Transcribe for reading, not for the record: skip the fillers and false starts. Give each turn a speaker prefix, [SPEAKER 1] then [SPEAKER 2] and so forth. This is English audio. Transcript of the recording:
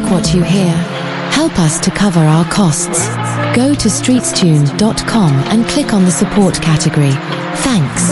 [SPEAKER 1] what you hear. Help us to cover our costs. Go to streetstune.com and click on the support category. Thanks.